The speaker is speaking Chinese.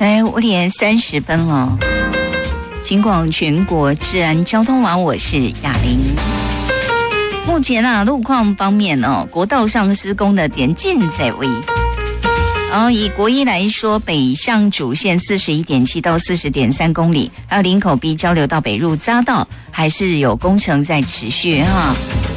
来5点30分了。警广全国治安交通网，我是雅玲。目前路况方面国道上施工的点近在位。然后以国一来说，北向主线41.7到40.3公里，还有林口 B 交流道北入匝道还是有工程在持续哈。